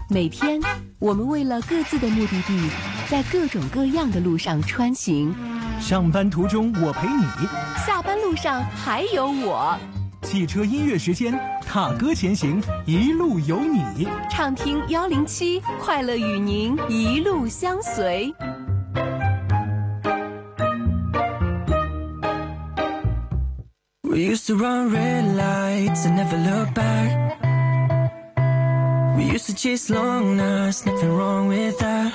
每天，我们为了各自的目的地，在各种各样的路上穿行。 上班途中我陪你， 下班路上还有我。 汽车音乐时间，踏歌前行，一路有你。 畅听107，快乐与您一路相随。 We used to run red lights and never look back. We used to chase long nights, nothing wrong with that.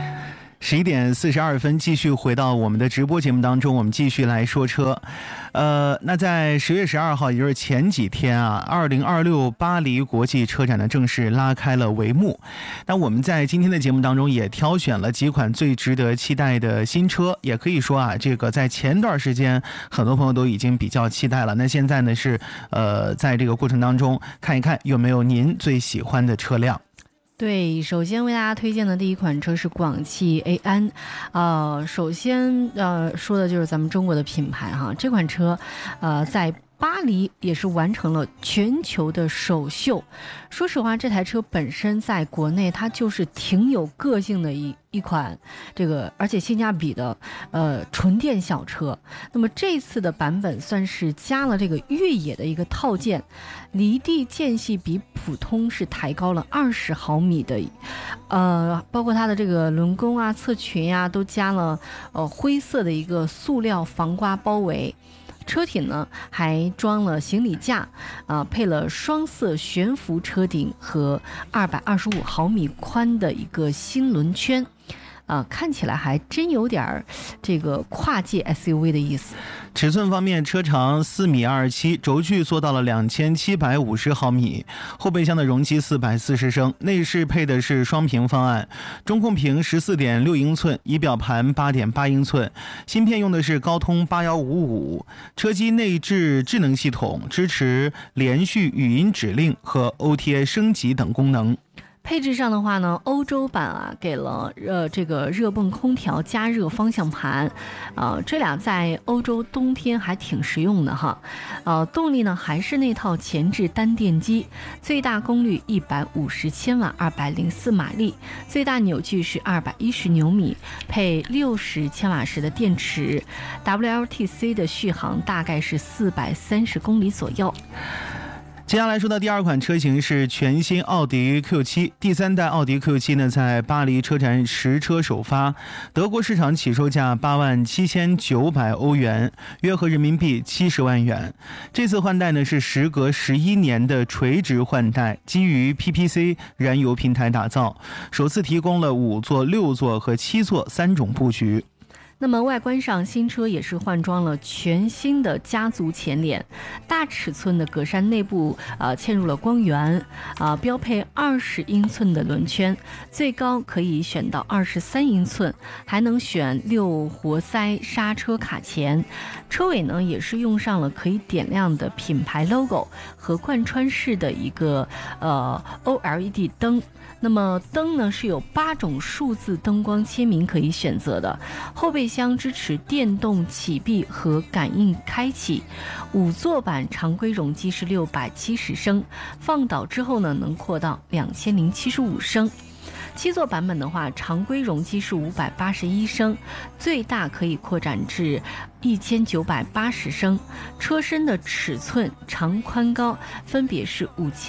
11点42分，继续回到我们的直播节目当中，我们继续来说车。那在10月12号，也就是前几天啊，2026巴黎国际车展呢正式拉开了帷幕。那我们在今天的节目当中也挑选了几款最值得期待的新车，也可以说啊，这个在前段时间很多朋友都已经比较期待了。那现在呢是在这个过程当中看一看有没有您最喜欢的车辆。 对，首先为大家推荐的第一款车是广汽 A 安，首先说的就是咱们中国的品牌哈，这款车在巴黎也是完成了全球的首秀。说实话，这台车本身在国内它就是挺有个性的一款这个，而且性价比的纯电小车。那么这次的版本算是加了这个越野的一个套件，离地间隙比普通是抬高了20毫米的，包括它的这个轮弓啊、侧裙啊都加了灰色的一个塑料防刮包围。车体呢还装了行李架，配了双色悬浮车顶和225毫米宽的一个新轮圈。看起来还真有点这个跨界 SUV 的意思。 尺寸方面，车长4.27米，轴距做到了2750毫米，后备箱的容积440升，内饰配的是双屏方案，中控屏14.6英寸，仪表盘8.8英寸，芯片用的是高通8155，车机内置智能系统，支持连续语音指令和 OTA 升级等功能。 配置上的话呢，欧洲版给了这个热泵空调加热方向盘，这俩在欧洲冬天还挺实用的哈。动力呢还是那套前置单电机，最大功率150千瓦，204马力，最大扭矩是210牛米，配60千瓦时的电池 ，WLTC 的续航大概是430公里左右。 接下来说到第二款车型是全新奥迪 Q7， 第3代奥迪 Q7 呢在巴黎车展实车首发，德国市场起售价87900欧元，约合人民币70万元。这次换代呢是时隔11年的垂直换代，基于 PPC 燃油平台打造，首次提供了5座、6座和7座3种布局。 那么外观上，新车也是换装了全新的家族前脸，大尺寸的格栅内部嵌入了光源，标配20英寸的轮圈，最高可以选到23英寸，还能选6活塞刹车卡钳。车尾呢也是用上了可以点亮的品牌 logo 和贯穿式的一个OLED 灯。那么灯呢是有8种数字灯光签名可以选择的，后备箱支持电动启闭和感应开启，5座版常规容积是670升，放倒之后呢能扩到2075升。7座版本的话，常规容积是581升，最大可以扩展至1980升。车身的尺寸长宽高分别是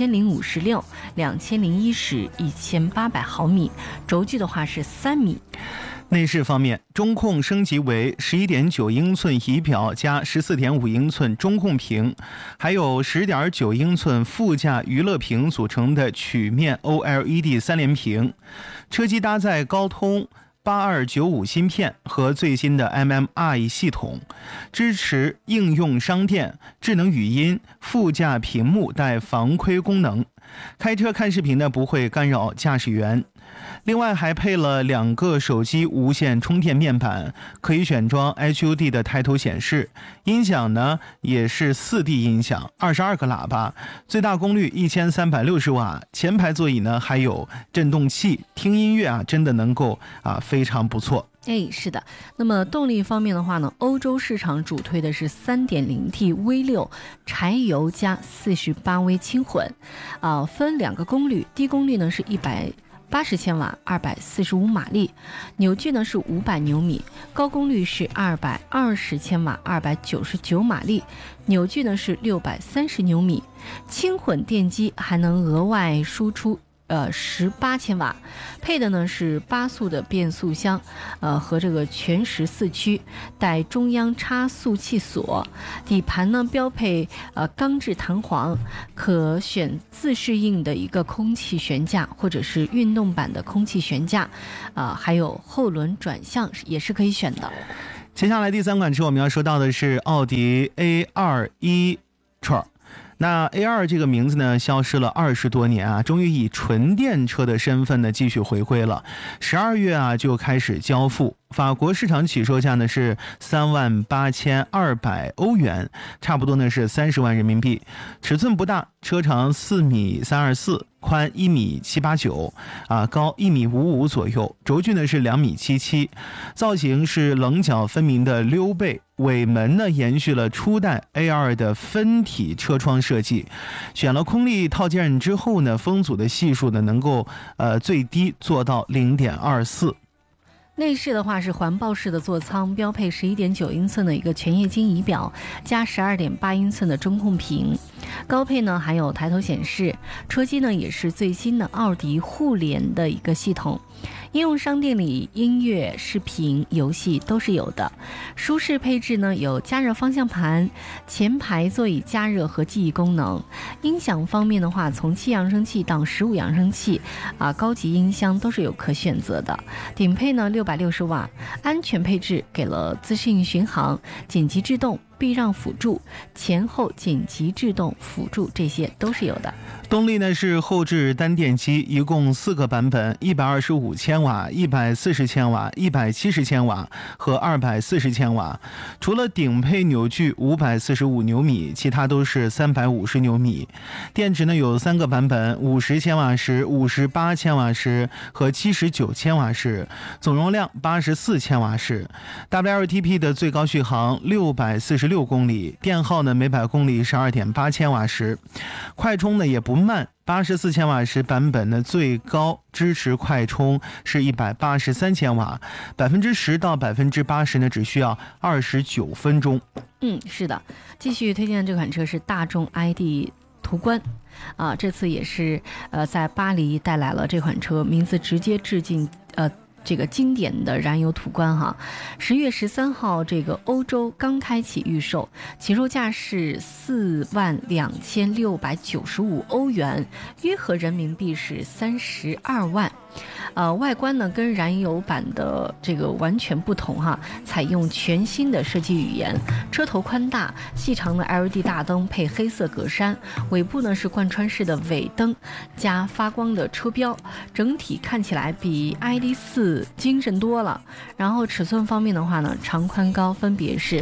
5056、2010/10、1800毫米，轴距的话是3米。 内饰方面，中控升级为11.9英寸仪表加14.5英寸中控屏，还有10.9英寸副驾娱乐屏组成的曲面 OLED 3连屏。车机搭载高通8295芯片和最新的 MMI 系统，支持应用商店、智能语音、副驾屏幕带防窥功能。开车看视频呢不会干扰驾驶员。另外还配了2个手机无线充电面板，可以选装 HUD 的抬头显示。音响呢也是4D 音响，22个喇叭，最大功率1360瓦。前排座椅呢还有震动器，听音乐真的能够非常不错。 是的。那么动力方面的话呢，欧洲市场主推的是 3.0T V6 柴油加48V 轻混，分2个功率，低功率呢是 80千瓦，245马力，扭矩呢是500牛米，高功率是220千瓦，299马力，扭矩呢是630牛米，轻混电机还能额外输出18千瓦，配的呢是8速的变速箱，和这个全时4驱，带中央差速器锁，底盘呢标配钢制弹簧，可选自适应的一个空气悬架或者是运动版的空气悬架，还有后轮转向也是可以选的。 接下来第3款车我们要说到的是奥迪 A2 e-tron。那 A2 这个名字呢消失了20多年啊，终于以纯电车的身份呢继续回归了。12月啊就开始交付，法国市场起售价呢是38200欧元，差不多呢是30万人民币。尺寸不大，车长4.324米，宽1.789米，高1.55米左右，轴距呢是2.77米，造型是棱角分明的溜背，尾门呢延续了初代 A2 的分体车窗设计，选了空力套件之后呢，风阻的系数呢能够最低做到0.24。 内饰的话是环抱式的座舱，标配11.9英寸的一个全液晶仪表，加12.8英寸的中控屏，高配呢还有抬头显示，车机呢也是最新的奥迪互联的一个系统。应用商店里音乐、视频、游戏都是有的。舒适配置呢有加热方向盘，前排座椅加热和记忆功能。音响方面的话，从7扬声器到15扬声器，高级音箱都是有可选择的。顶配呢660瓦，安全配置给了自适应巡航、紧急制动、避让辅助、前后紧急制动辅助，这些都是有的。 动力呢是后置单电机，一共4个版本，125千瓦、140千瓦、170千瓦和240千瓦。除了顶配扭矩545牛米，其他都是350牛米。电池呢有3个版本，50千瓦时、58千瓦时和79千瓦时，总容量84千瓦时。WLTP 的最高续航646公里，电耗呢每百公里12.8千瓦时。快充呢也不慢，84千瓦时版本的最高支持快充是183千瓦，10%到80%呢只需要29分钟。 是的，继续推荐的这款车是大众 ID 途观。这次也是在巴黎带来了这款车，名字直接致敬这个经典的燃油途观哈。10月13号，这个欧洲刚开启预售，起售价是42695欧元，约合人民币是32万。外观呢跟燃油版的这个完全不同哈，采用全新的设计语言，车头宽大，细长的 LED 大灯配黑色格栅，尾部呢是贯穿式的尾灯加发光的车标，整体看起来比 ID.4 精神多了。然后尺寸方面的话呢，长宽高分别是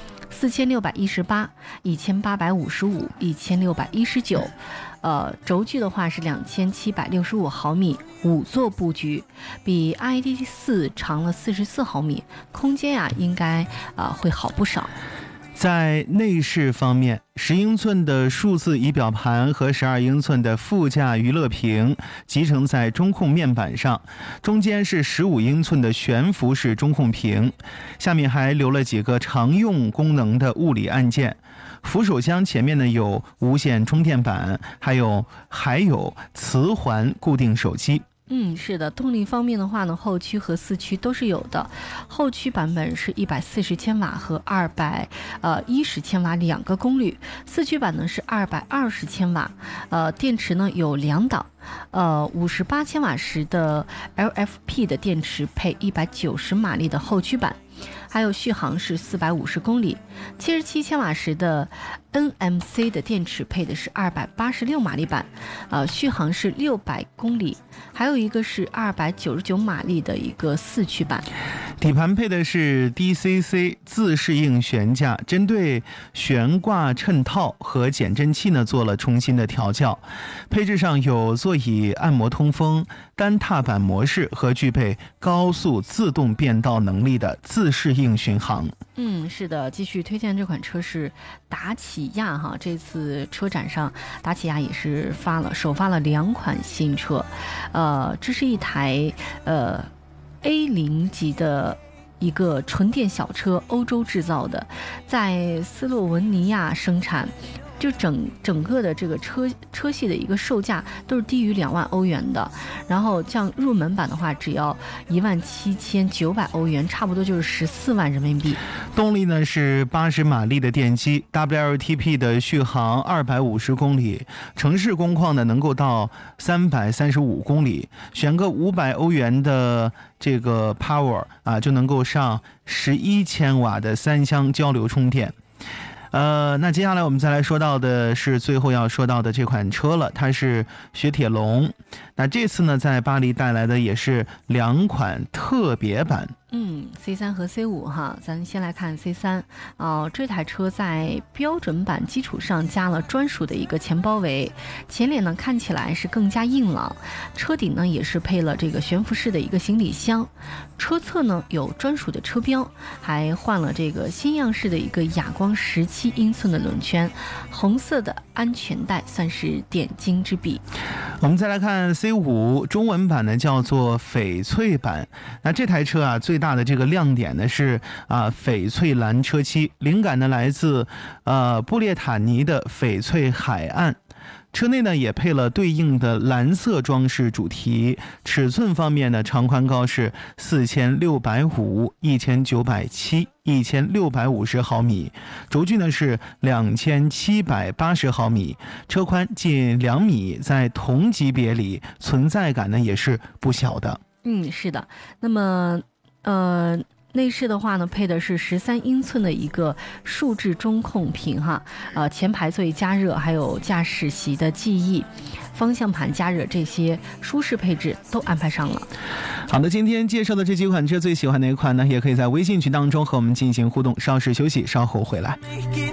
4618、1855、1619。轴距的话是2765毫米，5座布局，比 ID.4 长了44毫米，空间应该会好不少。 在内饰方面，10英寸的数字仪表盘和12英寸的副驾娱乐屏集成在中控面板上，中间是15英寸的悬浮式中控屏，下面还留了几个常用功能的物理按键。扶手箱前面呢有无线充电板，还有磁环固定手机。 是的，动力方面的话呢，后驱和四驱都是有的。后驱版本是140千瓦和210千瓦2个功率，四驱版呢是220千瓦。电池呢有2档，58千瓦时的 LFP 的电池配190马力的后驱版。还有续航是450公里，77千瓦时的 NMC 的电池配的是286马力版，续航是600公里。还有一个是299马力的一个四驱版。 底盘配的是 DCC 自适应悬架，针对悬挂衬套和减震器呢做了重新的调教。配置上有座椅按摩通风、单踏板模式和具备高速自动变道能力的自适应巡航。 是的，继续推荐这款车是达起亚哈。这次车展上，达起亚也是首发了2款新车，这是一台A0级的一个纯电小车，欧洲制造的，在斯洛文尼亚生产。就整个的这个车系的一个售价都是低于2万欧元的，然后像入门版的话只要17900欧元，差不多就是14万人民币。 动力呢是80马力的电机， WLTP 的续航250公里，城市工况呢能够到335公里，选个500欧元的这个 Power 就能够上11千瓦的3箱交流充电。那接下来我们再来说到的是最后要说到的这款车了，它是雪铁龙。那这次呢，在巴黎带来的也是2款特别版。 C3 和 C5 哈，咱先来看 C3。这台车在标准版基础上加了专属的一个前包围，前脸呢看起来是更加硬朗，车顶呢也是配了这个悬浮式的一个行李箱，车侧呢有专属的车标，还换了这个新样式的一个哑光17英寸的轮圈，红色的安全带算是点睛之笔。 我们再来看 C5， 中文版呢叫做翡翠版。那这台车最大的这个亮点呢是翡翠蓝车漆，灵感呢来自布列塔尼的翡翠海岸。车内呢也配了对应的蓝色装饰主题，尺寸方面呢长宽高是4650、1970、1650毫米，轴距呢是2780毫米，车宽近2米，在同级别里存在感呢也是不小的。 是的。那么内饰的话呢，配的是13英寸的一个数字中控屏哈，前排座椅加热，还有驾驶席的记忆，方向盘加热，这些舒适配置都安排上了。 好的，今天介绍的这几款车，最喜欢哪一款呢？也可以在微信群当中和我们进行互动。稍事休息，稍后回来。